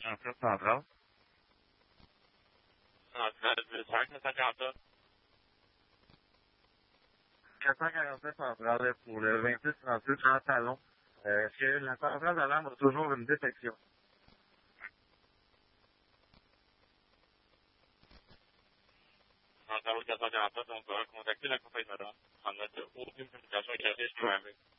Chantier central. Central, 447. 447 central pour le 2638 Jean Talon. Est-ce que la centrale d'alarme a toujours une détection? Central 447, on va contacter la compagnie d'alarme en note aucune communication avec le risque traffic.